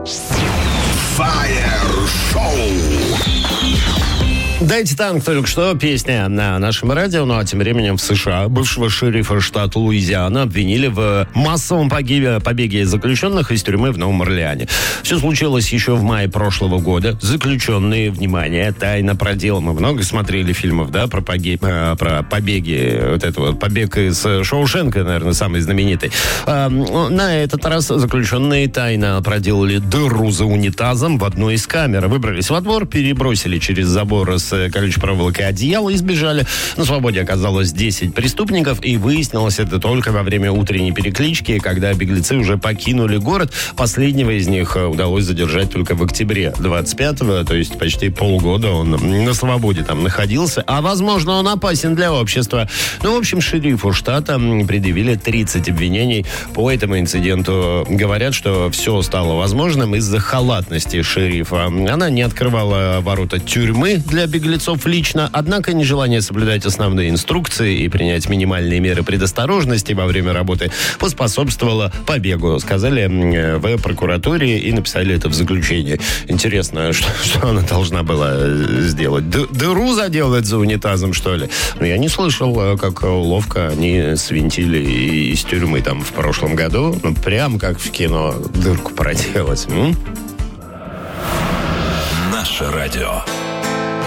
Фаер-шоу. «Дайте танк» только что, песня на нашем радио. Ну а тем временем в США бывшего шерифа штата Луизиана обвинили в массовом побеге заключенных из тюрьмы в Новом Орлеане. Все случилось еще в мае прошлого года. Заключенные, внимание, тайно проделали. Мы много смотрели фильмов, да, про побеги. Вот это вот побег из Шоушенка, наверное, самый знаменитый. На этот раз заключенные тайно проделали дыру за унитазом в одной из камер. Выбрались во двор, перебросили через забор с колючей проволокой одеяло и сбежали. На свободе оказалось 10 преступников, и выяснилось это только во время утренней переклички, когда беглецы уже покинули город. Последнего из них удалось задержать только в октябре 25-го, то есть почти полгода он на свободе там находился, а возможно он опасен для общества. Ну, в общем, шерифу штата предъявили 30 обвинений по этому инциденту. Говорят, что все стало возможным из-за халатности шерифа. Она не открывала ворота тюрьмы для беглецов лично, однако нежелание соблюдать основные инструкции и принять минимальные меры предосторожности во время работы поспособствовало побегу, сказали в прокуратуре и написали это в заключении. Интересно, что она должна была сделать? Дыру заделать за унитазом, что ли? Но я не слышал, как ловко они свинтили из тюрьмы там в прошлом году. Ну, прям как в кино дырку проделать. Наше радио.